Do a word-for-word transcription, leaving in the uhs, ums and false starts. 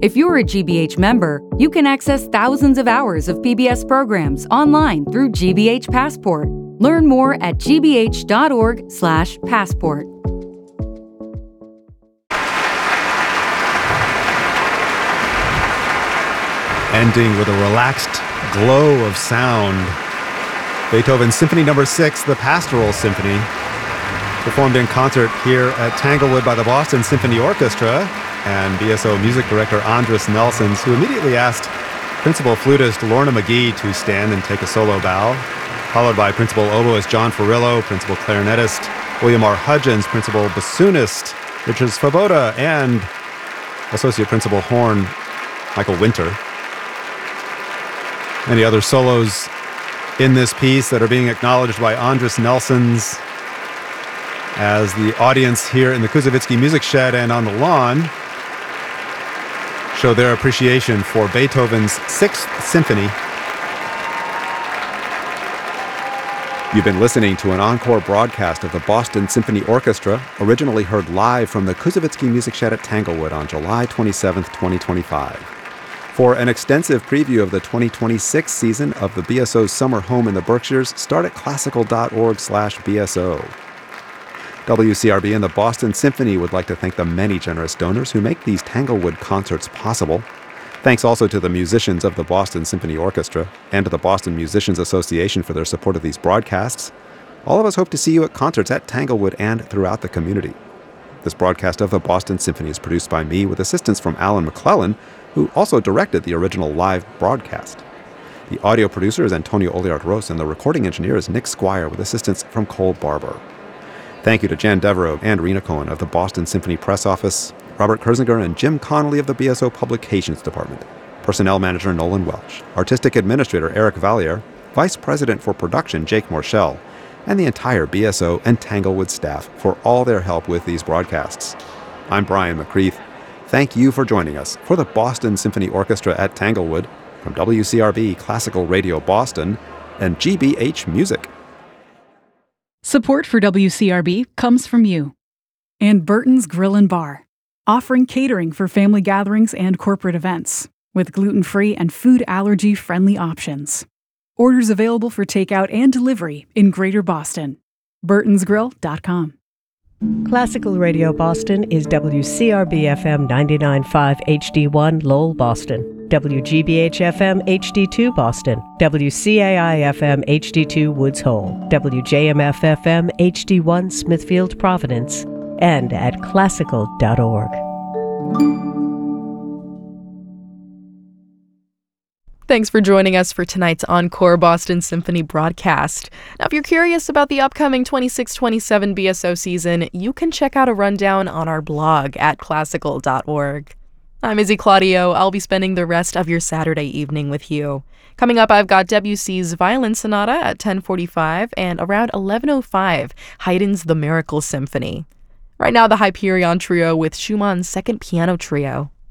If you're a G B H member, you can access thousands of hours of P B S programs online through G B H Passport. Learn more at g b h dot org slash passport. Ending with a relaxed glow of sound, Beethoven's Symphony Number six, the Pastoral Symphony, performed in concert here at Tanglewood by the Boston Symphony Orchestra and B S O music director Andris Nelsons, who immediately asked principal flutist Lorna McGee to stand and take a solo bow, followed by principal oboist John Farillo, principal clarinetist William R. Hudgens, principal bassoonist Richard Svoboda, and associate principal horn Michael Winter. Many other solos in this piece that are being acknowledged by Andris Nelsons as the audience here in the Kuzovitsky Music Shed and on the lawn show their appreciation for Beethoven's Sixth Symphony. You've been listening to an encore broadcast of the Boston Symphony Orchestra, originally heard live from the Kuzovitsky Music Shed at Tanglewood on July twenty-seventh, twenty twenty-five. For an extensive preview of the twenty twenty-six season of the B S O's Summer Home in the Berkshires, start at classical dot org slash B S O. W C R B and the Boston Symphony would like to thank the many generous donors who make these Tanglewood concerts possible. Thanks also to the musicians of the Boston Symphony Orchestra and to the Boston Musicians Association for their support of these broadcasts. All of us hope to see you at concerts at Tanglewood and throughout the community. This broadcast of the Boston Symphony is produced by me with assistance from Alan McClellan, who also directed the original live broadcast. The audio producer is Antonio Oliart-Ros, and the recording engineer is Nick Squire with assistance from Cole Barber. Thank you to Jan Devereaux and Rena Cohen of the Boston Symphony Press Office, Robert Kersinger and Jim Connolly of the B S O Publications Department, Personnel Manager Nolan Welch, Artistic Administrator Eric Valliere, Vice President for Production Jake Morshell, and the entire B S O and Tanglewood staff for all their help with these broadcasts. I'm Brian McCreath. Thank you for joining us for the Boston Symphony Orchestra at Tanglewood from W C R B Classical Radio Boston and G B H Music. Support for W C R B comes from you and Burton's Grill and Bar, offering catering for family gatherings and corporate events with gluten-free and food allergy-friendly options. Orders available for takeout and delivery in Greater Boston. burtons grill dot com. Classical Radio Boston is W C R B F M ninety-nine point five H D one Lowell, Boston, W G B H F M H D two Boston, W C A I F M H D two Woods Hole, W J M F F M H D one Smithfield, Providence, and at classical dot org. Thanks for joining us for tonight's Encore Boston Symphony broadcast. Now, if you're curious about the upcoming twenty-six twenty-seven B S O season, you can check out a rundown on our blog at classical dot org. I'm Izzy Claudio. I'll be spending the rest of your Saturday evening with you. Coming up, I've got Debussy's Violin Sonata at ten forty-five and around eleven oh five, Haydn's The Miracle Symphony. Right now, the Hyperion Trio with Schumann's Second Piano Trio.